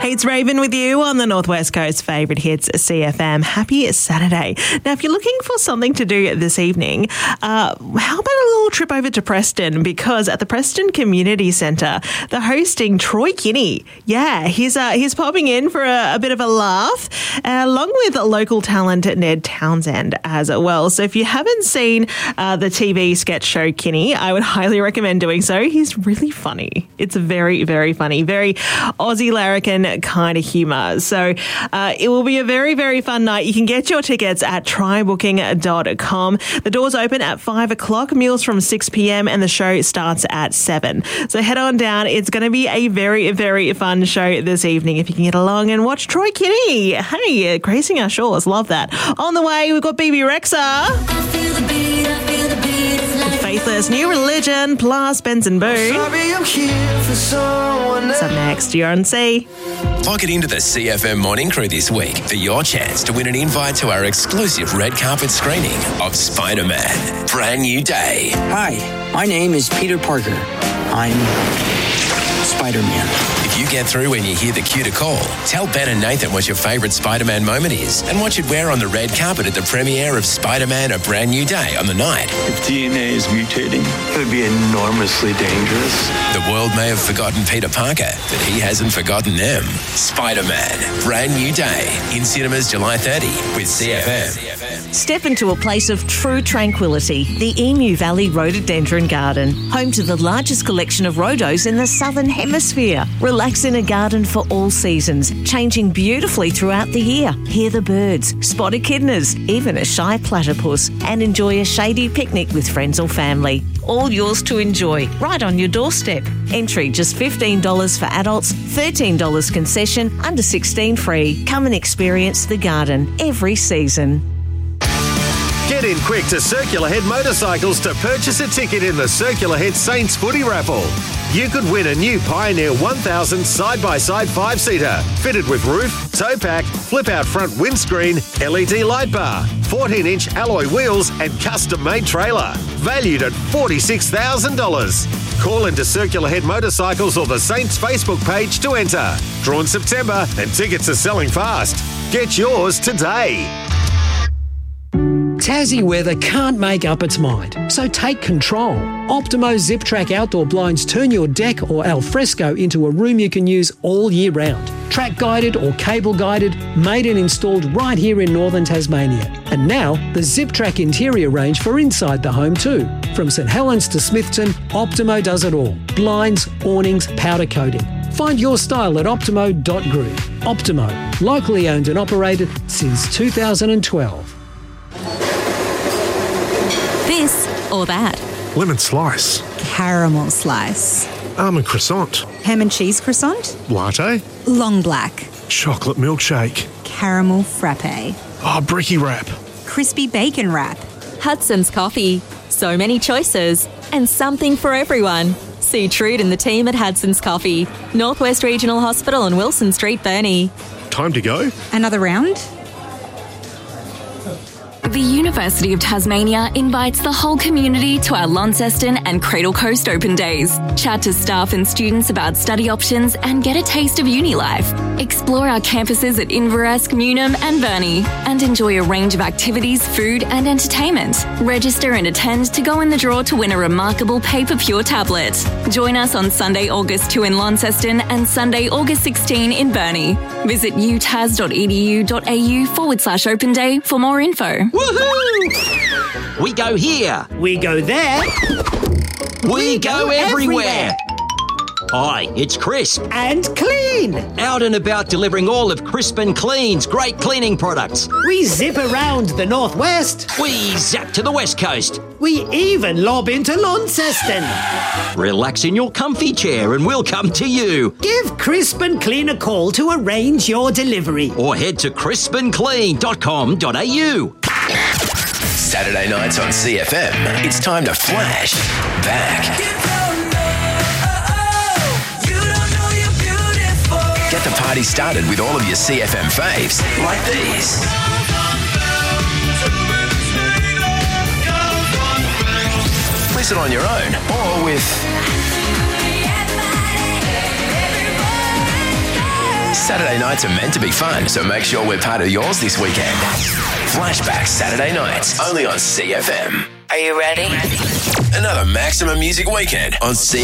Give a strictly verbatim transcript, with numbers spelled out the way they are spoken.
Hey, it's Raven with you on the Northwest Coast favourite hits C F M. Happy Saturday. Now, if you're looking for something to do this evening, uh, how about a little trip over to Preston? Because at the Preston Community Centre, they're hosting Troy Kinney. Yeah, he's uh, he's popping in for a, a bit of a laugh, uh, along with local talent Ned Townsend as well. So if you haven't seen uh, the T V sketch show Kinney, I would highly recommend doing so. He's really funny. It's very, very funny. Very Aussie larrikin kind of humour. So uh, it will be a very, very fun night. You can get your tickets at try booking dot com. The doors open at five o'clock, meals from six p.m. and the show starts at seven. So head on down. It's going to be a very, very fun show this evening if you can get along and watch Troy Kinney. Hey, gracing our shores. Love that. On the way, we've got B B Rexa. I feel the beat, I feel the beat. Faithless, New Religion, plus Benson Boone. Sorry, I'm here for someone else. What's up next? You're on C. Log it into the C F M Morning Crew this week for your chance to win an invite to our exclusive red carpet screening of Spider-Man, Brand New Day. Hi, my name is Peter Parker. I'm Spider-Man. If you get through when you hear the cue to call, tell Ben and Nathan what your favourite Spider-Man moment is and what you'd wear on the red carpet at the premiere of Spider-Man, A Brand New Day on the night. If D N A is mutating, it would be enormously dangerous. The world may have forgotten Peter Parker, but he hasn't forgotten them. Spider-Man, Brand New Day, in cinemas July thirtieth with C F M. Step into a place of true tranquility, the Emu Valley Rhododendron Garden, home to the largest collection of rhodos in the Southern Hemisphere. Relax in a garden for all seasons, changing beautifully throughout the year. Hear the birds, spot echidnas, even a shy platypus, and enjoy a shady picnic with friends or family. All yours to enjoy, right on your doorstep. Entry just fifteen dollars for adults, thirteen dollars concession, under sixteen free. Come and experience the garden every season. Get in quick to Circular Head Motorcycles to purchase a ticket in the Circular Head Saints Footy Raffle. You could win a new Pioneer one thousand side-by-side five-seater, fitted with roof, tow pack, flip-out front windscreen, L E D light bar, fourteen inch alloy wheels and custom-made trailer. Valued at forty-six thousand dollars. Call into Circular Head Motorcycles or the Saints Facebook page to enter. Drawn September and tickets are selling fast. Get yours today. Tassie weather can't make up its mind, so take control. Optimo Zip Track outdoor blinds turn your deck or alfresco into a room you can use all year round. Track guided or cable guided, made and installed right here in northern Tasmania. And now, the Zip Track interior range for inside the home too. From St Helens to Smithton, Optimo does it all. Blinds, awnings, powder coating. Find your style at optimo dot group. Optimo, locally owned and operated since two thousand twelve. This or that. Lemon slice. Caramel slice. Almond croissant. Ham and cheese croissant. Latte. Long black. Chocolate milkshake. Caramel frappe. Oh, bricky wrap. Crispy bacon wrap. Hudson's Coffee. So many choices and something for everyone. See Trude and the team at Hudson's Coffee, Northwest Regional Hospital on Wilson Street, Burnie. Time to go? Another round? The University of Tasmania invites the whole community to our Launceston and Cradle Coast Open Days. Chat to staff and students about study options and get a taste of uni life. Explore our campuses at Inverasc, Newnham and Burnie and enjoy a range of activities, food and entertainment. Register and attend to go in the draw to win a remarkable Paper Pure tablet. Join us on Sunday, August second in Launceston and Sunday, August sixteenth in Burnie. Visit utas dot e d u dot a u forward slash open day for more info. Woohoo! We go here. We go there. We, we go, go everywhere. everywhere. Hi, it's Crisp. And Clean. Out and about delivering all of Crisp and Clean's great cleaning products. We zip around the northwest. We zap to the west coast. We even lob into Launceston. Relax in your comfy chair and we'll come to you. Give Crisp and Clean a call to arrange your delivery. Or head to crisp and clean dot com dot a u. Saturday nights on C F M, it's time to flash back. Get the party started with all of your C F M faves, like these. Listen on your own or with Saturday nights are meant to be fun, so make sure we're part of yours this weekend. Flashback Saturday nights, only on C F M. Are you ready? Another Maximum Music Weekend on C F M.